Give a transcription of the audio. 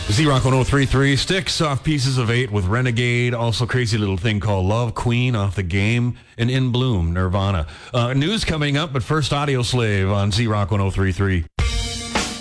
Z-Rock 1033, Styx off Pieces of Eight with Renegade, also Crazy Little Thing Called Love, Queen off The Game, and In Bloom, Nirvana. News coming up, but first Audio Slave on Z-Rock 1033.